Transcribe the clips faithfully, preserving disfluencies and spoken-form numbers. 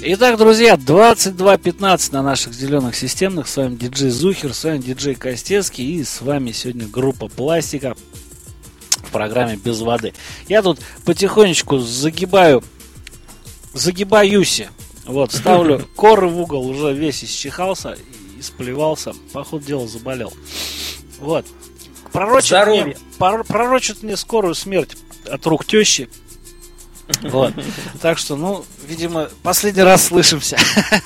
Итак, друзья, двадцать два пятнадцать на наших зеленых системных. С вами диджей Зухер, с вами диджей Костецкий. И с вами сегодня группа Пластика в программе «Без воды». Я тут потихонечку загибаю, загибаюсь. Вот, ставлю коры в угол, уже весь исчихался, исплевался. По ходу дела заболел. Вот. Пророчит мне, пророчит мне скорую смерть от рук тещи. Вот. Так что, ну, видимо, последний раз слышимся.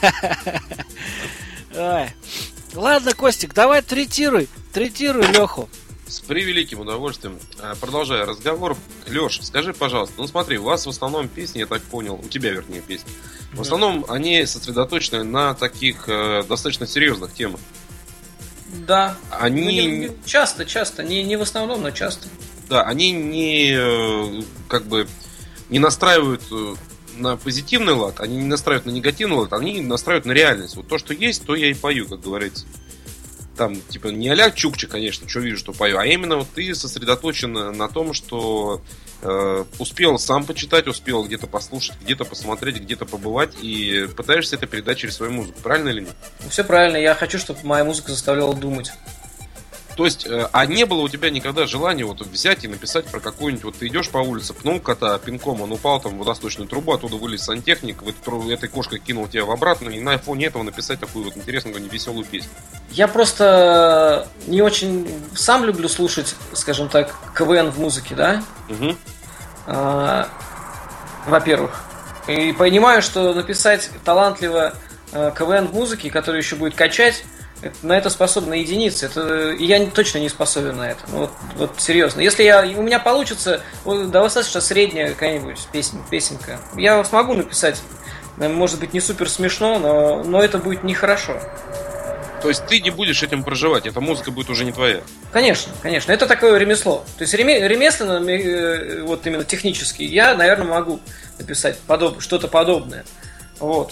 Ой. Ладно, Костик, давай третируй. Третируй Леху. С превеликим удовольствием. Продолжая разговор. Леш, скажи, пожалуйста, ну смотри, у вас в основном песни, я так понял, у тебя, вернее, песни. В основном они сосредоточены на таких э, достаточно серьезных темах. Да. Они... Ну, не, не, часто, часто. Не, не в основном, но часто. Да, они не э, как бы не настраивают на позитивный лад, они не настраивают на негативный лад, они настраивают на реальность. Вот то, что есть, то я и пою, как говорится. Там, типа, не а-ля Чукча, конечно, что вижу, что пою, а именно вот ты сосредоточен на том, что э, успел сам почитать, успел где-то послушать, где-то посмотреть, где-то побывать, и пытаешься это передать через свою музыку. Правильно или нет? Все правильно, я хочу, чтобы моя музыка заставляла думать. То есть, а не было у тебя никогда желания вот взять и написать про какую-нибудь, вот ты идешь по улице, пнул кота пинком, он упал там в водосточную трубу, оттуда вылез сантехник, вот этой кошкой кинул тебя в обратно, и на фоне этого написать такую вот интересную, невеселую песню? Я просто не очень сам люблю слушать, скажем так, КВН в музыке, да? Угу. А, во-первых. И понимаю, что написать талантливо КВН в музыке, который еще будет качать, на это способны единицы. Это, и я точно не способен на это. Ну, вот, вот серьезно. Если я, у меня получится вот, достаточно средняя какая-нибудь песня, песенка, я смогу написать, может быть, не супер смешно, но, но это будет нехорошо. То есть ты не будешь этим проживать, эта музыка будет уже не твоя? Конечно, конечно. Это такое ремесло. То есть ремесленно, вот именно технически, я, наверное, могу написать подоб, что-то подобное. Вот.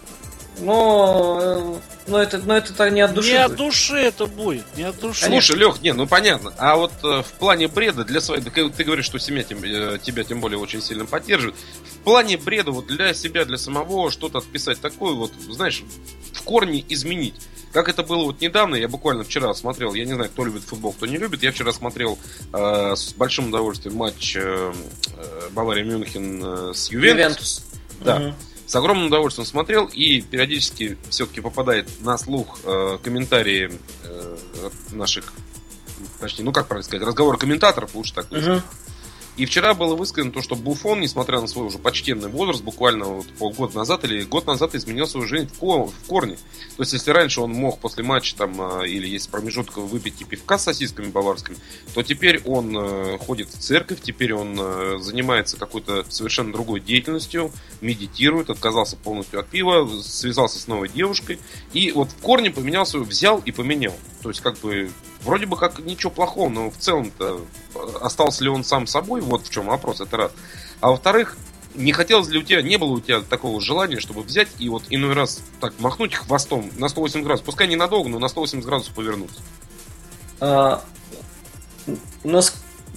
Но, но это, но это не от души. Не от души это будет, не от души. Слушай, Лех, не, ну понятно. А вот э, в плане бреда для своей, ты, ты говоришь, что семья тем, э, тебя тем более очень сильно поддерживает. В плане бреда вот для себя, для самого что-то отписать такое, вот, знаешь, в корне изменить. Как это было вот недавно, я буквально вчера смотрел, я не знаю, кто любит футбол, кто не любит, я вчера смотрел э, с большим удовольствием матч э, э, Бавария-Мюнхен э, с Ювентус. Ювентус. Да. Угу. С огромным удовольствием смотрел, и периодически все-таки попадает на слух э, комментарии э, наших, точнее, ну как правильно сказать, разговоры комментаторов, лучше так сказать. Uh-huh. И вчера было высказано то, что Буфон, несмотря на свой уже почтенный возраст, буквально вот полгода назад или год назад изменил свою жизнь в, ко- в корне. То есть, если раньше он мог после матча там, или есть промежутка выпить и пивка с сосисками баварскими, то теперь он э, ходит в церковь, теперь он э, занимается какой-то совершенно другой деятельностью, медитирует, отказался полностью от пива, связался с новой девушкой. И вот в корне поменял свою, взял и поменял. То есть, как бы, вроде бы как ничего плохого, но в целом-то остался ли он сам собой, вот в чем вопрос, это раз. А во-вторых, не хотелось ли у тебя, не было у тебя такого желания, чтобы взять и вот иной раз так махнуть хвостом на сто восемьдесят градусов, пускай ненадолго, но на сто восемьдесят градусов повернуться? А, у нас,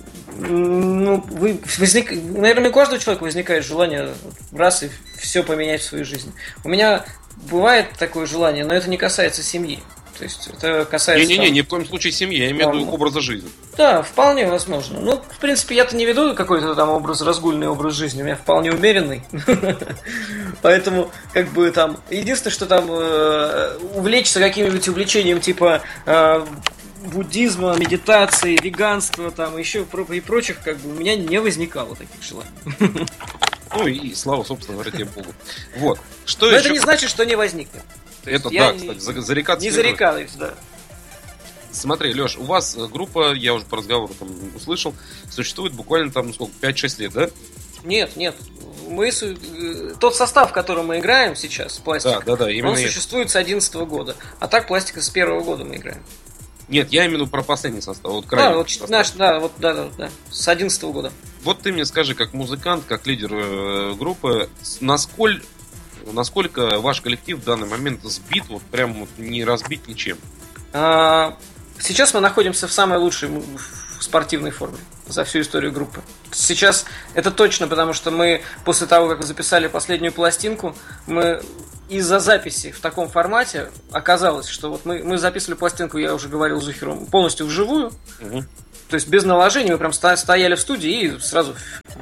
ну, вы, возник, наверное, у каждого человека возникает желание раз и все поменять в своей жизни. У меня бывает такое желание, но это не касается семьи. То есть это касается... Не-не-не, ни в коем случае семьи, я имею в виду образа жизни. Да, вполне возможно. Ну, в принципе, я-то не веду какой-то там образ, разгульный образ жизни. У меня вполне умеренный. Поэтому, как бы там... Единственное, что там увлечься каким-нибудь увлечением типа буддизма, медитации, веганства, там еще и прочих, как бы у меня не возникало таких желаний. Ну и слава, собственно говоря, тебе Богу. Вот. Что Но еще... это не значит, что не возникнет. Это да, кстати, зарекаться не зарекаюсь, да. Смотри, Леш, у вас группа, я уже по разговору там услышал, существует буквально там, сколько, пять-шесть лет, да? Нет, нет. Мы, тот состав, в котором мы играем сейчас, пластик, да, да, да, именно он существует с одиннадцатого года. А так пластика с первого года мы играем. Нет, я именно про последний состав. Вот да, вот наш, да, вот, да, да, да, с одиннадцатого года. Вот ты мне скажи, как музыкант, как лидер э, группы, насколько, насколько ваш коллектив в данный момент сбит, вот прям вот не разбит ничем? А, сейчас мы находимся в самой лучшей в спортивной форме за всю историю группы. Сейчас это точно, потому что мы после того, как записали последнюю пластинку, мы из-за записи в таком формате оказалось, что вот мы, мы записывали пластинку, я уже говорил Зухеру, полностью вживую, угу. То есть без наложений, мы прям стояли в студии и сразу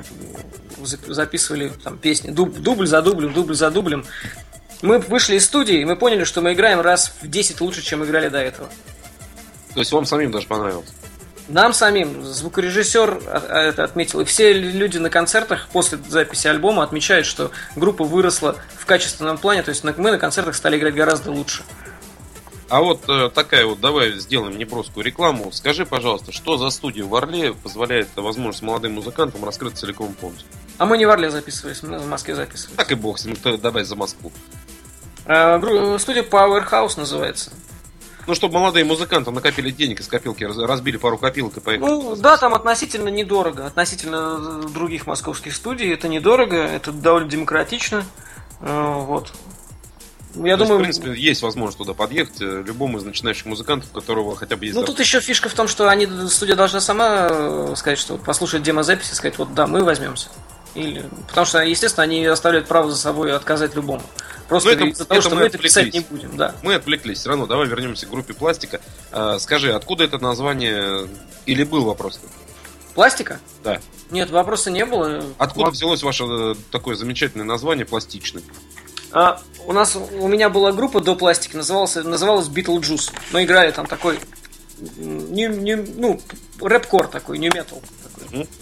записывали там песни, дуб, дубль за дублем, дубль за дублем. Мы вышли из студии, и мы поняли, что мы играем раз в десять лучше, чем играли до этого. То есть вам самим даже понравилось? Нам самим. Звукорежиссер это отметил. И все люди на концертах после записи альбома отмечают, что группа выросла в качественном плане. То есть мы на концертах стали играть гораздо лучше. А вот э, такая вот, давай сделаем неброскую рекламу. Скажи, пожалуйста, что за студия в Орле позволяет возможность молодым музыкантам раскрыться целиком полностью? А мы не в Орле записывались, мы в Москве записывались. Так и бог с ним, давай за Москву. А, студия Powerhouse называется. Ну, чтобы молодые музыканты накопили денег из копилки, разбили пару копилок и поехали. Ну, да, там относительно недорого. Относительно других московских студий это недорого, это довольно демократично. Вот. Я То думаю, есть, в принципе, есть возможность туда подъехать любому из начинающих музыкантов, у которого хотя бы есть... Ну, дорога. Тут еще фишка в том, что они, студия должна сама сказать, что послушать демозаписи, сказать, вот да, мы возьмемся. Или... Потому что, естественно, они оставляют право за собой отказать любому. Просто это, из-за того, это что мы это писать не будем. Да. Мы отвлеклись. Все равно, давай вернемся к группе «Пластика». А, скажи, откуда это название... Или был вопрос? «Пластика»? Да. Нет, вопроса не было. Откуда Мог... взялось ваше такое замечательное название «Пластичный»? А, у нас, у меня была группа до «Пластики», называлась, называлась Beetlejuice. Мы играли там такой, не, не, ну, рэп-кор такой, нью-метал такой. Uh-huh.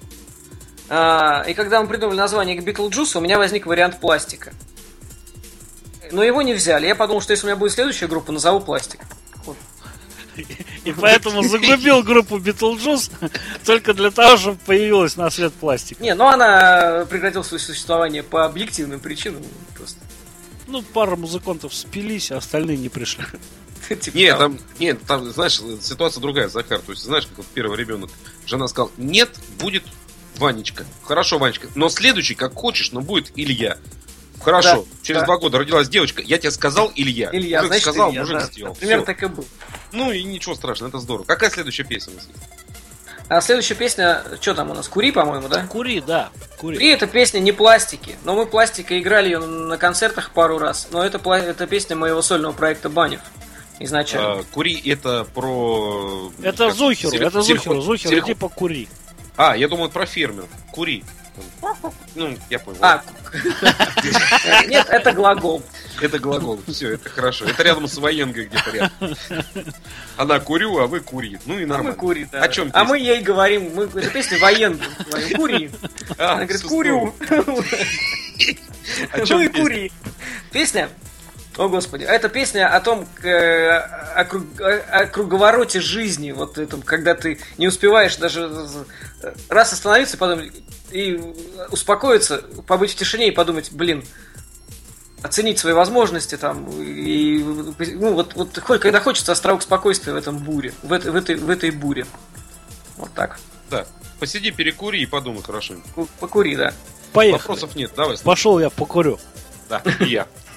А, и когда мы придумали название к Beetlejuice, у меня возник вариант «Пластика». Но его не взяли. Я подумал, что если у меня будет следующая группа, назову «Пластик». Вот. И поэтому загубил группу Beetlejuice только для того, чтобы появилась на свет «Пластик». Не, ну она прекратила свое существование по объективным причинам просто. Ну, пара музыкантов спились, а остальные не пришли. Нет, там, нет, там, знаешь, ситуация другая, Захар. То есть, знаешь, как вот первый ребенок, жена сказала, нет, будет Ванечка. Хорошо, Ванечка, но следующий, как хочешь, но будет Илья. Хорошо, да, через да. два года родилась девочка, я тебе сказал Илья. Илья, мужик значит, сказал, Илья, мужик да. сделал. Примерно Все. так и был. Ну и ничего страшного, это здорово. Какая следующая песня? А следующая песня, что там у нас? «Кури», по-моему, да? «Кури», да. «Кури». «Кури» это песня не «Пластики», но мы «Пластика» играли ее на концертах пару раз. Но это, это песня моего сольного проекта «Банев» изначально. А, «Кури» это про... Это как, Зухеру, сель... это Зухеру, Зухеру, сельхо... типа «Кури». А, я думал про фермер. «Кури». Ну, я понял. А, нет, это глагол. Это глагол, все, это хорошо. Это рядом с военкой где-то рядом. Она курю, а вы кури. Ну и нормально. А мы кури, да. О чем а мы ей говорим, мы это песня военная, говорим, кури. А, она говорит, курю. Ну и кури. Песня. О, Господи, это песня о том, о, круг, о круговороте жизни, вот этом, когда ты не успеваешь даже раз остановиться и подумать, и успокоиться, побыть в тишине и подумать, блин, оценить свои возможности там, и, ну, вот, вот когда хочется островок спокойствия в этом буре, в, это, в, этой, в этой буре. Вот так. Да, посиди, перекури и подумай хорошо. Покури, да. Поехали. Вопросов нет, давай. Пошел я покурю. Да, и я.